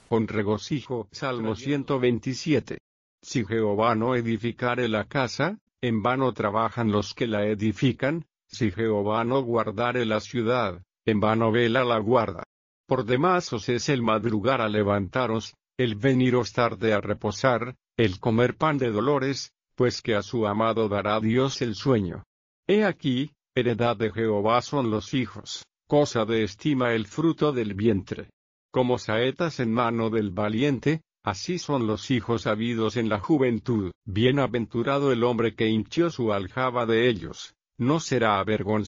con regocijo. Salmo 127. Si Jehová no edificare la casa, en vano trabajan los que la edifican; si Jehová no guardare la ciudad, en vano vela la guarda. Por demás os es el madrugar a levantaros, el veniros tarde a reposar, el comer pan de dolores, pues que a su amado dará Dios el sueño. He aquí, heredad de Jehová son los hijos, cosa de estima el fruto del vientre. Como saetas en mano del valiente, así son los hijos habidos en la juventud. Bienaventurado el hombre que hinchió su aljaba de ellos, no será avergonzado.